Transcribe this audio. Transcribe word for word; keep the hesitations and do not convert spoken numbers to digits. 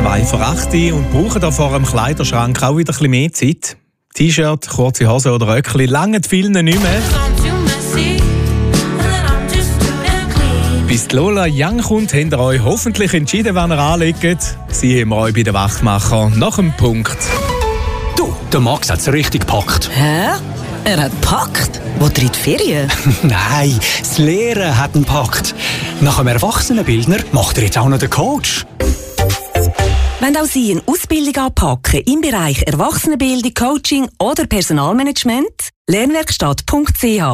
zwei vor acht und brauchen da vor dem Kleiderschrank auch wieder ein bisschen mehr Zeit. T-Shirt, kurze Hose oder Röckli langen vielen nicht mehr. Bis die Lola Young kommt, habt ihr euch hoffentlich entschieden, wann ihr anlegt. Sie haben wir euch bei den Wachmacher nach dem Punkt. Du, der Max hat es richtig gepackt. Hä? Er hat gepackt? Wo in die Ferien? Nein, das Lehren hat ihn gepackt. Nach dem Erwachsenenbildner macht er jetzt auch noch den Coach. Wenn auch Sie eine Ausbildung anpacken im Bereich Erwachsenenbildung, Coaching oder Personalmanagement, lernwerkstatt punkt c h.